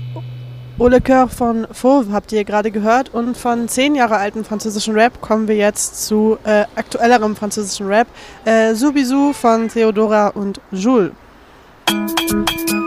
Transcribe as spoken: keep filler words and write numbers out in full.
Au Le Coeur von Fauve habt ihr gerade gehört und von zehn Jahre alten französischen Rap kommen wir jetzt zu äh, aktuellerem französischen Rap. Äh, Soubisou von Theodora und Jules.